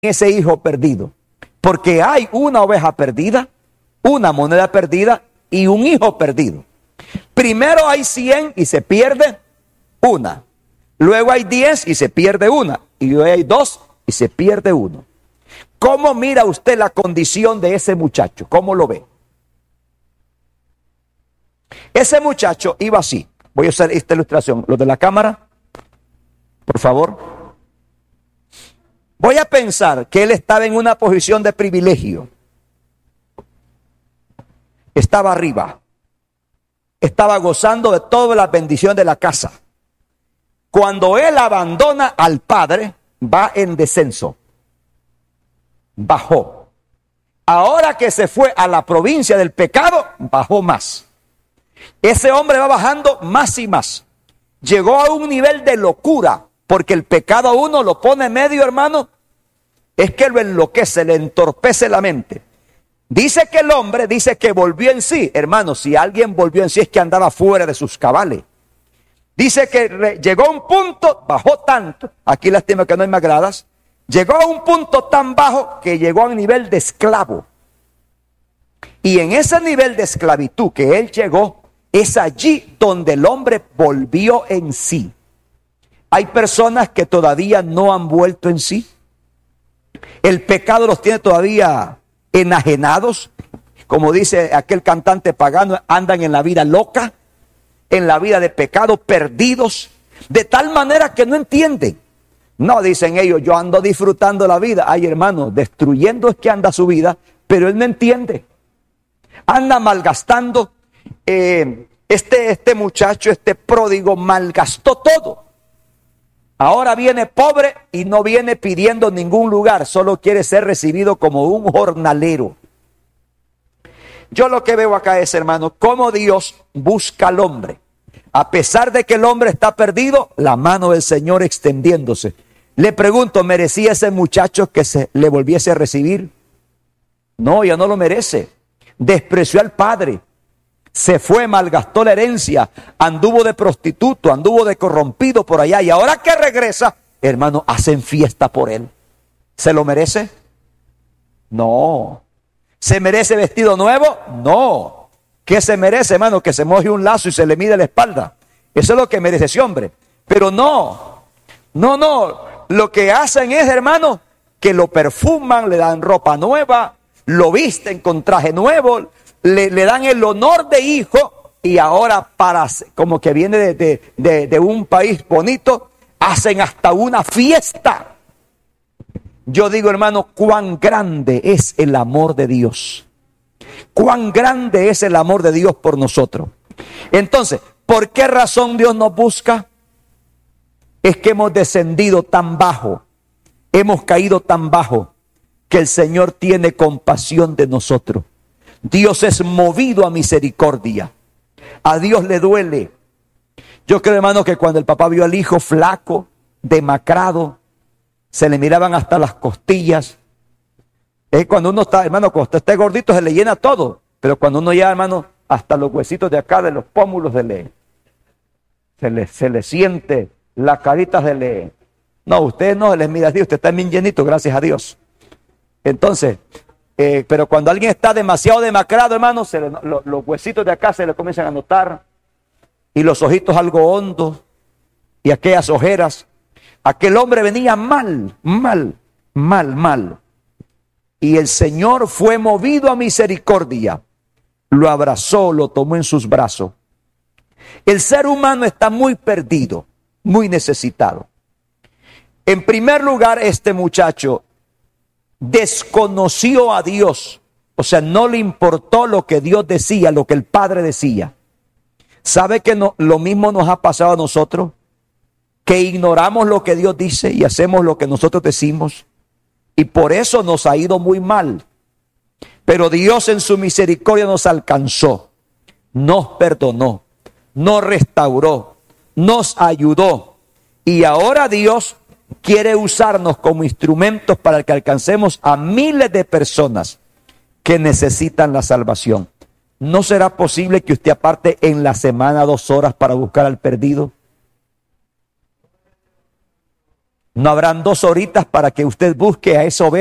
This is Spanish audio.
ese hijo perdido. Porque hay una oveja perdida, una moneda perdida y un hijo perdido. Primero hay 100 y se pierde una. Luego hay 10 y se pierde una. Y luego hay 2 y se pierde uno. ¿Cómo mira usted la condición de ese muchacho? ¿Cómo lo ve? Ese muchacho iba así. Voy a usar esta ilustración. Los de la cámara, por favor. Voy a pensar que él estaba en una posición de privilegio. Estaba arriba. Estaba gozando de toda la bendición de la casa. Cuando él abandona al padre, va en descenso. Bajó. Ahora que se fue a la provincia del pecado, bajó más. Ese hombre va bajando más y más. Llegó a un nivel de locura, porque el pecado a uno lo pone medio, hermano. Es que lo enloquece, le entorpece la mente. Dice que el hombre, dice que volvió en sí. Hermano, si alguien volvió en sí es que andaba fuera de sus cabales. Dice que llegó a un punto, bajó tanto, aquí lástima que no hay más gradas, llegó a un punto tan bajo que llegó a un nivel de esclavo. Y en ese nivel de esclavitud que él llegó, es allí donde el hombre volvió en sí. Hay personas que todavía no han vuelto en sí. El pecado los tiene todavía enajenados. Como dice aquel cantante pagano, andan en la vida loca, en la vida de pecado, perdidos, de tal manera que no entienden. No, dicen ellos, yo ando disfrutando la vida. Ay, hermano, destruyendo es que anda su vida, pero él no entiende. Anda malgastando. Este muchacho, este pródigo, malgastó todo. Ahora viene pobre y no viene pidiendo ningún lugar, solo quiere ser recibido como un jornalero. Yo lo que veo acá es, hermano, cómo Dios busca al hombre. A pesar de que el hombre está perdido, la mano del Señor extendiéndose. Le pregunto, ¿merecía ese muchacho que se le volviese a recibir? No, ya no lo merece. Despreció al padre. Se fue, malgastó la herencia, anduvo de prostituto, anduvo de corrompido por allá. Y ahora que regresa, hermano, hacen fiesta por él. ¿Se lo merece? No. ¿Se merece vestido nuevo? No. ¿Qué se merece, hermano? Que se moje un lazo y se le mide la espalda. Eso es lo que merece ese hombre. Pero no. Lo que hacen es, hermano, que lo perfuman, le dan ropa nueva, lo visten con traje nuevo, le dan el honor de hijo, y ahora como que viene de un país bonito, hacen hasta una fiesta. Yo digo, hermano, cuán grande es el amor de Dios. Cuán grande es el amor de Dios por nosotros. Entonces, ¿por qué razón Dios nos busca? Es que hemos descendido tan bajo, hemos caído tan bajo, que el Señor tiene compasión de nosotros. Dios es movido a misericordia. A Dios le duele. Yo creo, hermano, que cuando el papá vio al hijo flaco, demacrado, se le miraban hasta las costillas. Cuando uno está, hermano, cuando esté gordito se le llena todo. Pero cuando uno ya, hermano, hasta los huesitos de acá, de los pómulos, se le siente, la carita se le... No, usted no se les mira así, usted está bien llenito, gracias a Dios. Entonces... pero cuando alguien está demasiado demacrado, hermano, los huesitos de acá se le comienzan a notar, y los ojitos algo hondos, y aquellas ojeras. Aquel hombre venía mal. Y el Señor fue movido a misericordia, lo abrazó, lo tomó en sus brazos. El ser humano está muy perdido, muy necesitado. En primer lugar, este muchacho desconoció a Dios, o sea, no le importó lo que Dios decía, lo que el Padre decía. ¿Sabe que lo mismo nos ha pasado a nosotros? Que ignoramos lo que Dios dice y hacemos lo que nosotros decimos, y por eso nos ha ido muy mal. Pero Dios en su misericordia nos alcanzó, nos perdonó, nos restauró, nos ayudó, y ahora Dios quiere usarnos como instrumentos para que alcancemos a miles de personas que necesitan la salvación. ¿No será posible que usted aparte en la semana 2 horas para buscar al perdido? No habrán 2 horitas para que usted busque a esa oveja